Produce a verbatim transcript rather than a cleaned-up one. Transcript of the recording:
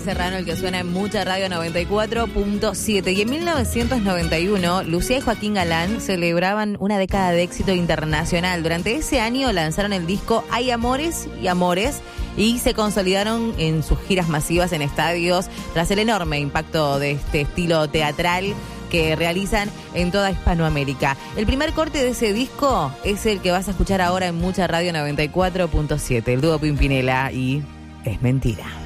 Serrano, el que suena en Mucha Radio noventa y cuatro punto siete. Y en mil novecientos noventa y uno, Lucía y Joaquín Galán celebraban una década de éxito internacional. Durante ese año lanzaron el disco Hay Amores y Amores y se consolidaron en sus giras masivas en estadios tras el enorme impacto de este estilo teatral que realizan en toda Hispanoamérica. El primer corte de ese disco es el que vas a escuchar ahora en Mucha Radio noventa y cuatro punto siete, el dúo Pimpinela y Es Mentira.